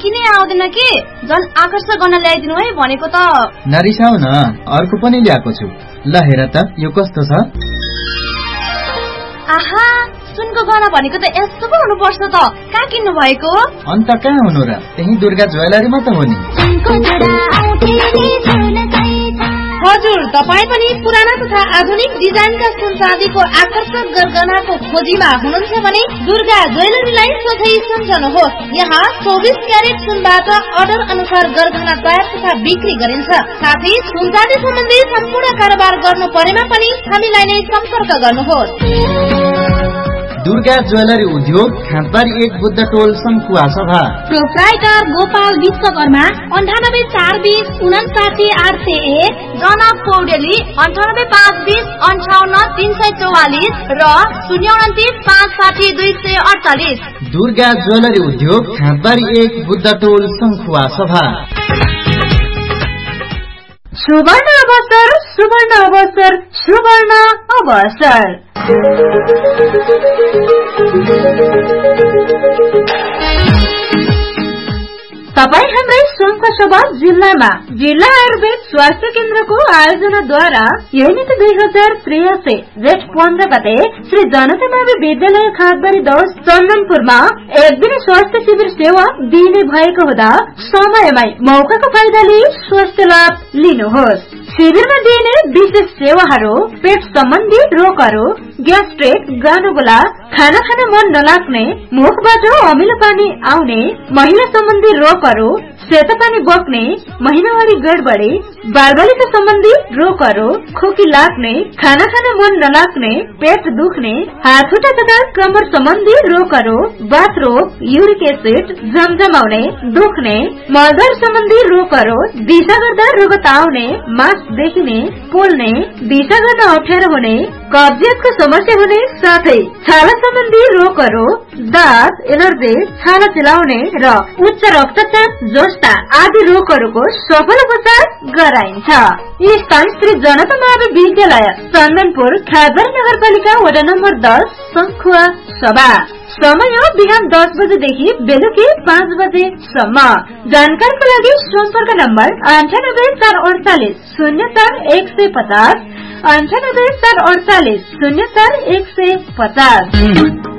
किन आउँदैन कि झन् आकर्षक गर्न ल्याइदिनु है भनेको त। नरिसाउ न, अर्को पनि ल्याएको छु। ल हेर त यो कस्तो छ। आहा, सुनको गहना भनेको त यस्तो पो हुनुपर्छ त। कहाँ किन्नु भएको? अन्त कहाँ हुनु र, त्यही दुर्गा ज्वेलरीमा त हो नि। हजुर, तपाईँ पनि पुराना तथा आधुनिक डिजाइनका सुन चाँदीको आकर्षक गरगहनाको खोजीमा हुनुहुन्छ भने दुर्गा ज्वेलरीलाई सोझै सम्झनुहोस्। यहाँ 24 क्यारेट सुनबाट अर्डर अनुसार गरगहना तयार तथा बिक्री गरिन्छ। साथै सुन चाँदी सम्बन्धी सम्पूर्ण कारोबार गर्नु परेमा पनि हामीलाई नै सम्पर्क गर्नुहोस्। दुर्गा ज्वेलरी उद्योग, खाँदबारी 1 बुद्ध टोल, शङ्खुवा सभा। प्रोप्राइटर गोपाल विश्वकर्मा, 98 420 59801, जनक पौडेली, 98 520 58 344 र 029 560 248। दुर्गा ज्वेलरी उद्योग, खाँदबारी 1 बुद्ध टोल, शङ्खुवा सभा। सुवर्ण अवसर, सुवर्ण अवसर, सुवर्ण अवसर। तपाईँ हाम्रै शङ्खसभा जिल्लामा जिल्ला आयुर्वेद स्वास्थ्य केन्द्रको आयोजनाद्वारा यही मिति 2083 जेठ 15 गते श्री जनता मावि विद्यालय खाँदबारी 10 चन्दनपुरमा एक दिन स्वास्थ्य शिविर सेवा दिने भएको हुँदा समयमै मौकाको फाइदा लिई स्वास्थ्य लाभ लिनुहोस्। शिविरमा दिइने विशेष सेवाहरू पेट सम्बन्धी रोगहरू, ग्यास्ट्रिक, गानुगुला, खाना खान मन नलाग्ने, मुखबाट अमिलो पानी आउने, महिला सम्बन्धी रोगहरू, सेतो पानी बग्ने, महिनावारी गडबडी, बालबालिका सम्बन्धी रोगहरू, खोकी लाग्ने, खाना खान मन नलाग्ने, पेट दुख्ने, हात खुट्टा तथा कमर सम्बन्धी रोगहरू, बाथ रोग, युरिक एसिड, झमझमाउने, दुख्ने, मलद्वार सम्बन्धी रोगहरू, दिशा गर्दा रगत आउने, मास देखिने, पोल्ने, दिशा गर्न अप्ठ्यारो हुने, कब्जियतको समस्या हुने, साथै छाला सम्बन्धी रोगहरू, दाँत, एलर्जी, छाला चिलाउने र उच्च रक्तचाप जस्ता आदि रोगहरूको सफल उपचार गराइन्छ। स्थान श्री जनता मावि विद्यालय चन्दनपुर, खाँदबारी नगरपालिका वडा नम्बर 10, शङ्खुवा सभा। समय बिहान 10 बजेदेखि बेलुकी 5 बजेसम्म। जानकारीको लागि सम्पर्क नम्बर 98 448 04 150, 98 448 04 150।